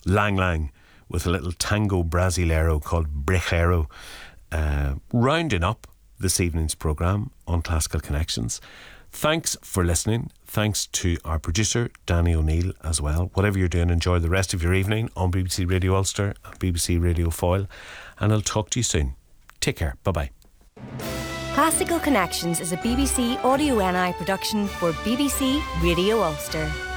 Lang Lang, with a little tango brasileiro called Brechero, rounding up this evening's programme on Classical Connections. Thanks for listening. Thanks to our producer, Danny O'Neill, as well. Whatever you're doing, enjoy the rest of your evening on BBC Radio Ulster and BBC Radio Foyle. And I'll talk to you soon. Take care. Bye-bye. Classical Connections is a BBC Audio NI production for BBC Radio Ulster.